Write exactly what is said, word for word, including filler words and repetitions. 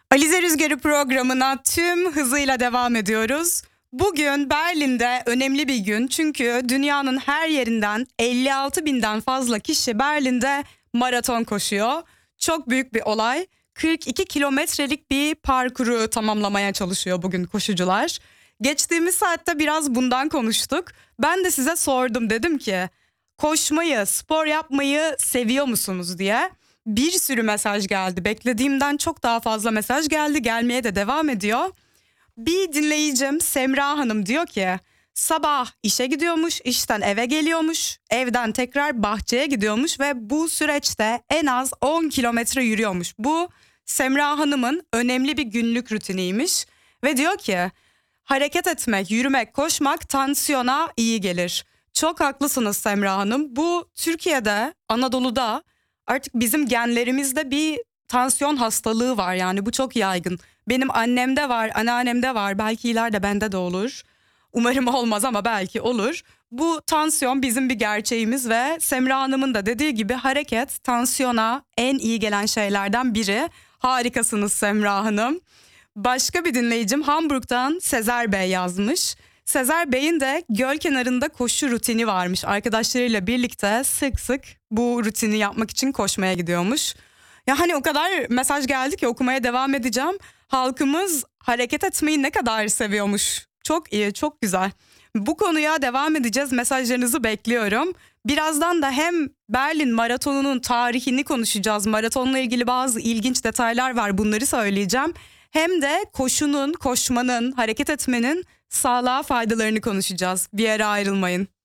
Alize Rüzgarı programına tüm hızıyla devam ediyoruz. Bugün Berlin'de önemli bir gün çünkü dünyanın her yerinden elli altı binden fazla kişi Berlin'de maraton koşuyor. Çok büyük bir olay. kırk iki kilometrelik bir parkuru tamamlamaya çalışıyor bugün koşucular. Geçtiğimiz saatte biraz bundan konuştuk. Ben de size sordum, dedim ki koşmayı, spor yapmayı seviyor musunuz diye. Bir sürü mesaj geldi. Beklediğimden çok daha fazla mesaj geldi. Gelmeye de devam ediyor. Bir dinleyicim Semra Hanım diyor ki sabah işe gidiyormuş, işten eve geliyormuş, evden tekrar bahçeye gidiyormuş ve bu süreçte en az on kilometre yürüyormuş. Bu Semra Hanım'ın önemli bir günlük rutiniymiş ve diyor ki hareket etmek, yürümek, koşmak tansiyona iyi gelir. Çok haklısınız Semra Hanım. Bu Türkiye'de, Anadolu'da artık bizim genlerimizde bir tansiyon hastalığı var, yani bu çok yaygın. Benim annemde var, anneannemde var, belki ileride bende de olur. Umarım olmaz ama belki olur. Bu tansiyon bizim bir gerçeğimiz ve Semra Hanım'ın da dediği gibi hareket tansiyona en iyi gelen şeylerden biri. Harikasınız Semra Hanım. Başka bir dinleyicim Hamburg'dan Sezer Bey yazmış. Sezer Bey'in de göl kenarında koşu rutini varmış. Arkadaşlarıyla birlikte sık sık bu rutini yapmak için koşmaya gidiyormuş. Ya hani o kadar mesaj geldi ki okumaya devam edeceğim. Halkımız hareket etmeyi ne kadar seviyormuş. Çok iyi, çok güzel. Bu konuya devam edeceğiz. Mesajlarınızı bekliyorum. Birazdan da hem Berlin Maratonu'nun tarihini konuşacağız. Maratonla ilgili bazı ilginç detaylar var. Bunları söyleyeceğim. Hem de koşunun, koşmanın, hareket etmenin sağlığa faydalarını konuşacağız. Bir yere ayrılmayın.